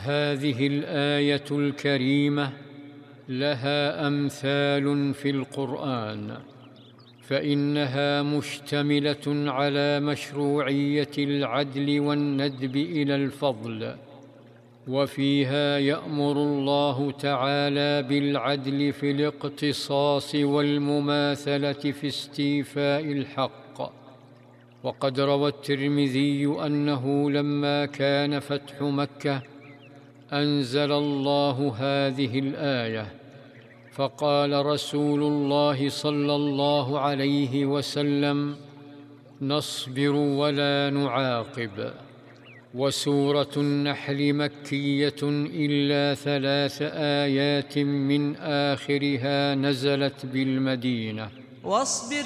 هذه الآية الكريمة لها أمثال في القرآن، فإنها مشتملة على مشروعية العدل والندب إلى الفضل، وفيها يأمر الله تعالى بالعدل في الاقتصاص والمماثلة في استيفاء الحق. وقد روى الترمذي أنه لما كان فتح مكة أنزل الله هذه الآية، فقال رسول الله صلى الله عليه وسلم: نصبر ولا نعاقب. وسورة النحل مكية إلا 3 آيات من آخرها نزلت بالمدينة.